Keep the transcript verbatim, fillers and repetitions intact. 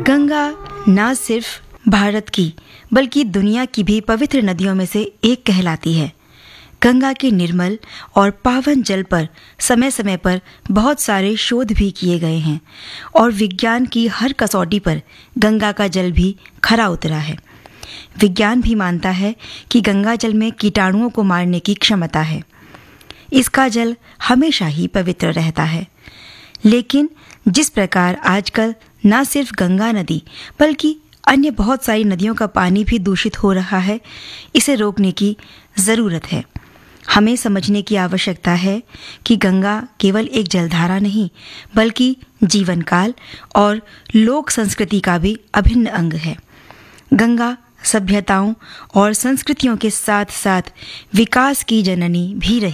गंगा न सिर्फ भारत की बल्कि दुनिया की भी पवित्र नदियों में से एक कहलाती है। गंगा के निर्मल और पावन जल पर समय समय पर बहुत सारे शोध भी किए गए हैं और विज्ञान की हर कसौटी पर गंगा का जल भी खरा उतरा है। विज्ञान भी मानता है कि गंगा जल में कीटाणुओं को मारने की क्षमता है। इसका जल हमेशा ही पवित्र रहता है। लेकिन जिस प्रकार आजकल न सिर्फ गंगा नदी बल्कि अन्य बहुत सारी नदियों का पानी भी दूषित हो रहा है, इसे रोकने की ज़रूरत है। हमें समझने की आवश्यकता है कि गंगा केवल एक जलधारा नहीं बल्कि जीवन काल और लोक संस्कृति का भी अभिन्न अंग है। गंगा सभ्यताओं और संस्कृतियों के साथ साथ विकास की जननी भी रही।